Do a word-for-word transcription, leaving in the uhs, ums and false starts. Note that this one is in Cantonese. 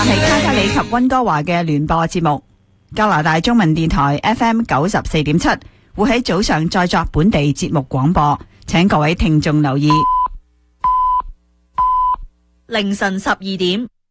係卡加里及溫哥華嘅聯播節目。加拿大中文電台 F M 九十四點七會喺早上再作本地節目廣播，請各位聽眾留意。 凌晨十二點。